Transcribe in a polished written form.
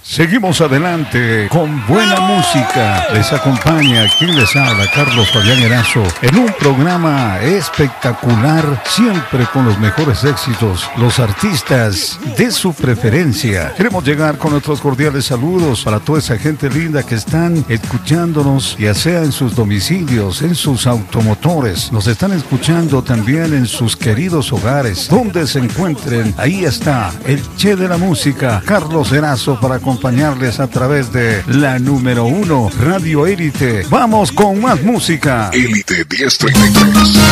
Seguimos adelante con buena música. Les acompaña quien les habla, Carlos Fabián Erazo, en un programa espectacular, siempre con los mejores éxitos, los artistas de su preferencia. Queremos llegar con nuestros cordiales saludos para toda esa gente linda que están escuchándonos, ya sea en sus domicilios, en sus automotores. Nos están escuchando también en sus queridos hogares, donde se encuentren. Ahí está el Che de la música, Carlos Erazo, para acompañarles a través de la número 1, Radio Élite. Vamos con más música. Élite 1033.